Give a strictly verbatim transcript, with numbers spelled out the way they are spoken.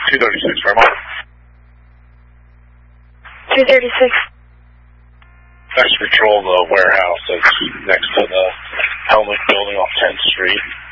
two thirty-six, Fairmont. two thirty-six. That's patrol the warehouse that's next to the Helmuth building off tenth Street.